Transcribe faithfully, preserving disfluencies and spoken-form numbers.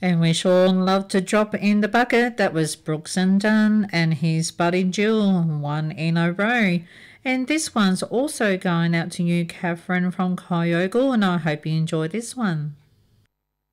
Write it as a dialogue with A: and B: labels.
A: And we sure love to drop in the bucket. That was Brooks and Dunn and his buddy Jill, one in a row. And this one's also going out to you, Catherine from Kyogle, and I hope you enjoy this one.